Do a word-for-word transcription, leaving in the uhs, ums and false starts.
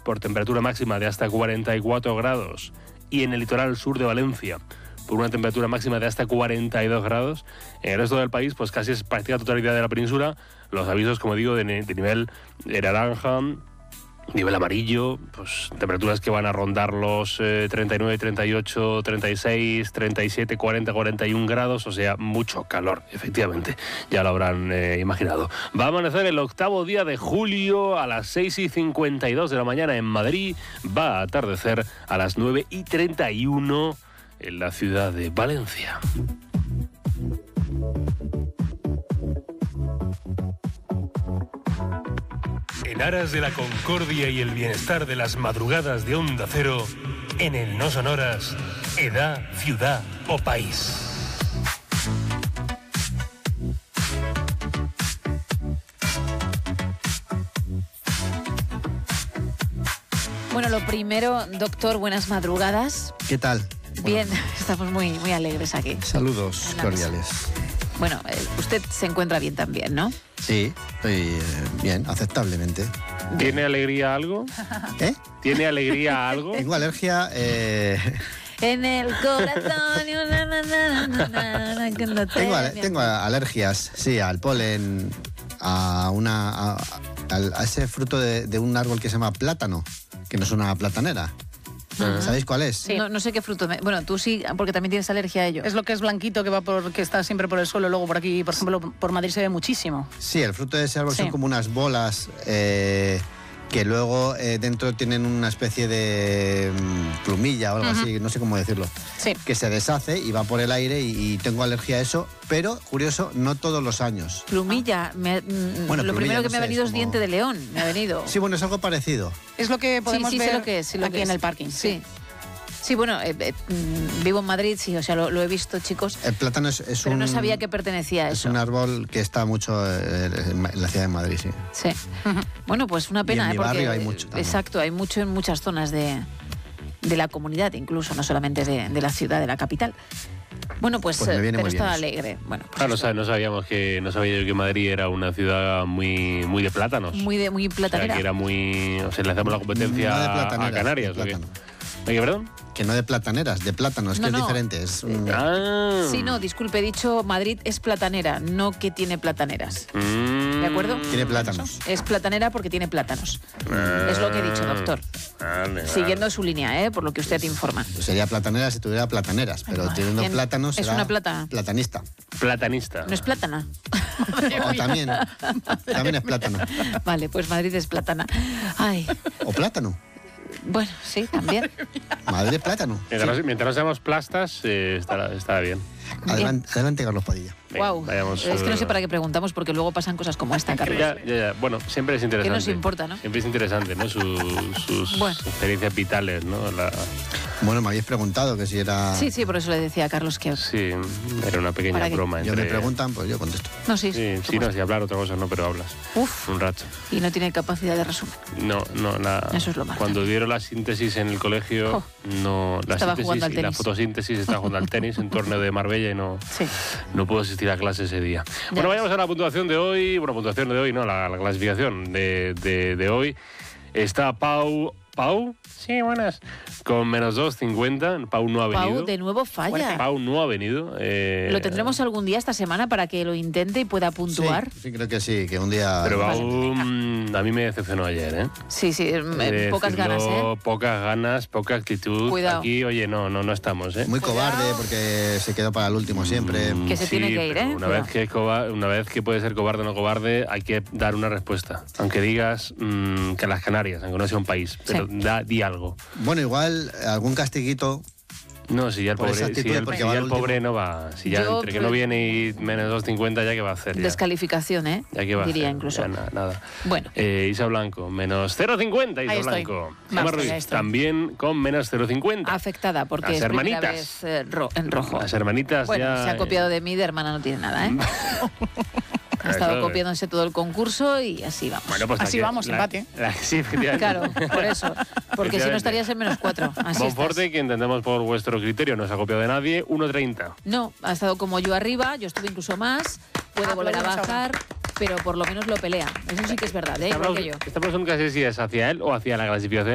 por temperatura máxima de hasta cuarenta y cuatro grados y en el litoral sur de Valencia por una temperatura máxima de hasta cuarenta y dos grados. En el resto del país, pues casi es práctica totalidad de la península. Los avisos, como digo, de, de nivel de naranja, nivel amarillo, pues temperaturas que van a rondar los eh, treinta y nueve, treinta y ocho, treinta y seis, treinta y siete, cuarenta, cuarenta y un grados, o sea, mucho calor, efectivamente, ya lo habrán eh, imaginado. Va a amanecer el octavo día de julio a las seis y cincuenta y dos de la mañana en Madrid, va a atardecer a las nueve y treinta y uno en la ciudad de Valencia. En aras de la concordia y el bienestar de las madrugadas de Onda Cero, en el No Sonoras, edad, ciudad o país. Bueno, lo primero, doctor, buenas madrugadas. ¿Qué tal? Bien, Bueno, estamos muy, muy alegres aquí. saludos cordiales. Bueno, eh, usted se encuentra bien también, ¿no? Sí, estoy eh, bien, aceptablemente. ¿Tiene alegría algo? ¿Eh? ¿Tiene alegría algo? Tengo alergia... Eh... En el corazón... na, na, na, na, na, na, que no te- tengo, ale- tengo alergias, sí, al polen, a una a, al- a ese fruto de, de un árbol que se llama plátano, que no es una platanera. Ajá. ¿Sabéis cuál es? Sí. No, no sé qué fruto. Me... Bueno, tú sí, porque también tienes alergia a ello. Es lo que es blanquito, que va por, que está siempre por el suelo. Luego por aquí, por ejemplo, por Madrid se ve muchísimo. Sí, el fruto de ese árbol Sí. son como unas bolas eh, que luego eh, dentro tienen una especie de mm, plumilla o algo Ujú. así, no sé cómo decirlo, Sí. que se deshace y va por el aire y, y tengo alergia a eso, pero curioso, no todos los años. Plumilla. Me- mm, Bueno, lo plumilla, primero que no me ha sé, venido es es como- diente de león. Me ha venido. Sí, bueno, es algo parecido. Es lo que podemos sí, sí, ver sé lo que es. sé lo aquí que en es. el parking. Sí. Sí, bueno, eh, eh, mm, vivo en Madrid, sí, o sea, lo, lo he visto, chicos. El plátano es, es Pero un... no sabía que pertenecía a Es eso. un árbol que está mucho eh, en Ma- en la ciudad de Madrid, sí. Sí. Bueno, pues una pena, en ¿eh? mi Porque, barrio hay mucho también. exacto, hay mucho en muchas zonas de, de la comunidad, incluso, no solamente de, de la ciudad, de la capital. Bueno, pues, Pues me eh, viene pero muy bien está eso. alegre. Bueno, pues Ah, no, eso. sab- no sabíamos que no sabía yo que Madrid era una ciudad muy muy de plátanos. Muy de muy O sea, platanera. que era muy, o sea, le hacemos la competencia No de a plataneras, Canarias, de ¿o qué? plátano. ¿Oye, perdón? Que no de plataneras, de plátano, es No, que no. es diferente. Es un- Ah. Sí, no, disculpe, he dicho Madrid es platanera, no que tiene plataneras. Mm. ¿De acuerdo? Tiene plátanos. Es platanera porque tiene plátanos. Ah. Es lo que he dicho, doctor. Vale, vale. Siguiendo su línea, ¿eh? Por lo que usted informa. Sería platanera si tuviera plataneras, pero teniendo ¿Quién? plátanos Es será una plátana. platanista. Platanista. ¿No es plátana? O también, también es plátano. Vale, pues Madrid es plátana. Ay, O plátano. bueno, sí, también. Madrid es plátano. Mientras, mientras no seamos plastas, eh, estará, estará bien. Adelante, adelante, Carlos Padilla. Venga, Wow. vayamos, Es que no sé eh, para qué preguntamos porque luego pasan cosas como esta, Carlos. Ya, ya, ya. Bueno, siempre es interesante. ¿Qué nos importa, no? Siempre es interesante, ¿no? Sus, sus Bueno. experiencias vitales, ¿no? La- Bueno, me habéis preguntado que si era... Sí, sí, por eso le decía a Carlos que... sí, era una pequeña ¿Para qué? broma. Yo me entre- preguntan, pues yo contesto. No, sí, Sí, por sí, no, supuesto. si hablar otra cosa no, pero hablas. Uf, Un rato. y no tiene capacidad de resumen. No, no, la, Eso es lo malo. cuando dieron la síntesis en el colegio, Oh. no, la Estaba síntesis jugando al y la tenis. fotosíntesis estaba jugando al tenis en torneo de Marbella y no, Sí. no puedo asistir a clase ese día. Bueno, ves. vayamos a la puntuación de hoy. Bueno, puntuación de hoy, no, la, la clasificación de, de, de hoy. Está Pau. ¿Pau? Sí, buenas. Con menos dos cincuenta. Pau no ha venido. Pau de nuevo falla. Pau no ha venido. eh, Lo tendremos algún día esta semana para que lo intente y pueda puntuar. Sí, sí, creo que sí, que un día... Pero Pau mm, a mí me decepcionó ayer, ¿eh? Sí, sí, eh, Eh, pocas ganas, decirlo, ¿eh? Pocas ganas, poca actitud. Cuidado. Aquí, oye, no, no, no estamos, ¿eh? Muy cobarde porque se quedó para el último siempre. Mm, Que se tiene que ir, pero ¿eh? Una Cuidado. vez que, es coba- una vez que puede ser cobarde o no cobarde, hay que dar una respuesta. Aunque digas mm, que las Canarias, aunque no sea un país, pero Sí. da, di algo. Bueno, igual algún castiguito. No, si ya el Por esa pobre, si actitud, ya el, porque si va ya al el último. pobre no va, si ya Yo, entre que no pues, viene y menos dos cincuenta, ya que va a hacer. Ya, Descalificación, ¿eh? ya que va a Diría hacer, incluso. ya na- nada. Bueno. Eh, Isa Blanco, menos cero cincuenta, Isa Ahí estoy. Blanco. Basta, Gemma Ruiz, ya estoy. también con menos cero cincuenta. Afectada porque Las es primera hermanitas. vez eh, ro- en rojo. Las hermanitas Bueno, ya... se ha copiado de mí, de hermana no tiene nada, ¿eh? Ha estado Claro. copiándose todo el concurso y así vamos. Bueno, pues Así la que- vamos, la- empate. la- sí, efectivamente. Claro, por eso. Porque si no estarías en menos cuatro. Así Monforte, estás. que entendemos por vuestro criterio, no se ha copiado de nadie, uno treinta. No, ha estado como yo arriba, yo estuve incluso más, puede Ah, volver a aplaudimos bajar, pero por lo menos lo pelea. Eso sí que es verdad, ¿eh? Igual que yo. Esta pregunta, no sé si es hacia él o hacia la clasificación